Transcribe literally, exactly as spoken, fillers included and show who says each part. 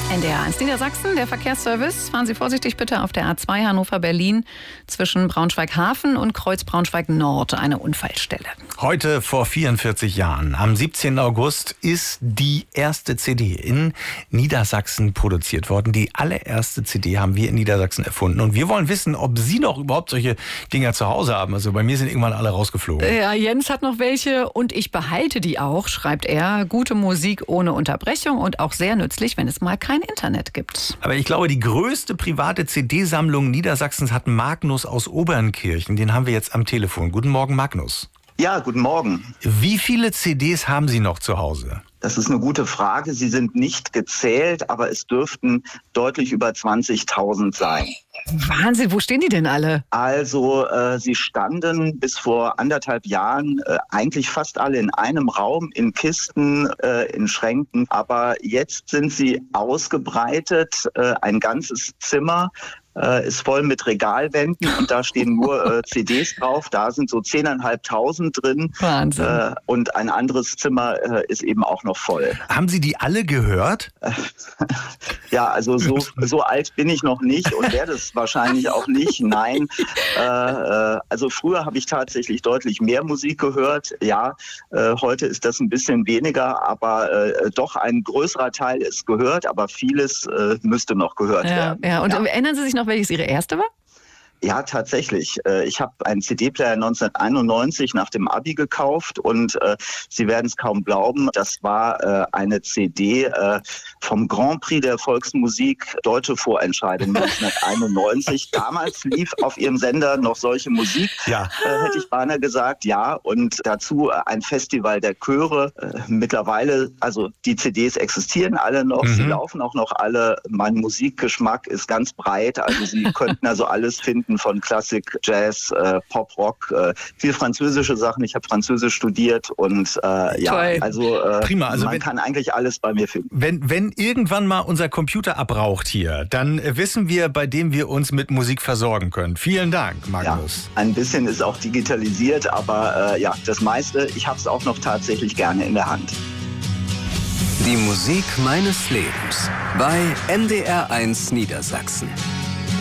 Speaker 1: N D R eins Niedersachsen, der Verkehrsservice. Fahren Sie vorsichtig bitte auf der A zwei Hannover-Berlin zwischen Braunschweig-Hafen und Kreuz-Braunschweig-Nord, eine Unfallstelle.
Speaker 2: Heute vor vierundvierzig Jahren, am siebzehnten August, ist die erste C D in Niedersachsen produziert worden. Die allererste C D haben wir in Niedersachsen erfunden. Und wir wollen wissen, ob Sie noch überhaupt solche Dinger zu Hause haben. Also bei mir sind irgendwann alle rausgeflogen.
Speaker 1: Ja, Jens hat noch welche und ich behalte die auch, schreibt er. Gute Musik ohne Unterbrechung und auch sehr nützlich, wenn es mal kein Internet gibt.
Speaker 2: Aber ich glaube, die größte private C D-Sammlung Niedersachsens hat Magnus aus Obernkirchen. Den haben wir jetzt am Telefon. Guten Morgen, Magnus.
Speaker 3: Ja, guten Morgen.
Speaker 2: Wie viele C Ds haben Sie noch zu Hause?
Speaker 3: Das ist eine gute Frage. Sie sind nicht gezählt, aber es dürften deutlich über zwanzigtausend sein.
Speaker 1: Wahnsinn, wo stehen die denn alle?
Speaker 3: Also äh, sie standen bis vor anderthalb Jahren äh, eigentlich fast alle in einem Raum, in Kisten, äh, in Schränken. Aber jetzt sind sie ausgebreitet, äh, ein ganzes Zimmer. Äh, ist voll mit Regalwänden und da stehen nur äh, C Ds drauf. Da sind so zehntausendfünfhundert drin.
Speaker 1: Wahnsinn.
Speaker 3: Äh, und ein anderes Zimmer äh, ist eben auch noch voll.
Speaker 2: Haben Sie die alle gehört?
Speaker 3: Ja, also so, so alt bin ich noch nicht und werde es wahrscheinlich auch nicht. Nein, äh, äh, also früher habe ich tatsächlich deutlich mehr Musik gehört. Ja, äh, heute ist das ein bisschen weniger, aber äh, doch ein größerer Teil ist gehört, aber vieles äh, müsste noch gehört
Speaker 1: Ja,
Speaker 3: werden.
Speaker 1: ja. Und
Speaker 3: ja.
Speaker 1: Erinnern Sie sich noch, welches Ihre erste war?
Speaker 3: Ja, tatsächlich. Ich habe einen C D-Player neunzehnhunderteinundneunzig nach dem Abi gekauft und äh, Sie werden es kaum glauben, das war äh, eine C D äh, vom Grand Prix der Volksmusik, Deutsche Vorentscheidung neunzehnhunderteinundneunzig. Damals lief auf Ihrem Sender noch solche Musik,
Speaker 2: Ja.
Speaker 3: äh, hätte ich beinahe gesagt, ja. Und dazu äh, ein Festival der Chöre. Äh, mittlerweile, also die C Ds existieren alle noch,
Speaker 2: Mhm.
Speaker 3: sie laufen auch noch alle. Mein Musikgeschmack ist ganz breit, also Sie könnten also alles finden, von Klassik, Jazz, äh, Pop, Rock, äh, viel französische Sachen. Ich habe Französisch studiert und äh, ja,
Speaker 1: Toll.
Speaker 3: also, äh,
Speaker 2: Prima, also
Speaker 3: man
Speaker 2: wenn-
Speaker 3: kann eigentlich alles bei mir finden.
Speaker 2: Wenn, wenn irgendwann mal unser Computer abraucht hier, dann wissen wir, bei dem wir uns mit Musik versorgen können. Vielen Dank,
Speaker 3: Ja,
Speaker 2: Magnus.
Speaker 3: ein bisschen ist auch digitalisiert, aber äh, ja, das meiste, ich habe es auch noch tatsächlich gerne in der Hand.
Speaker 4: Die Musik meines Lebens bei N D R eins Niedersachsen.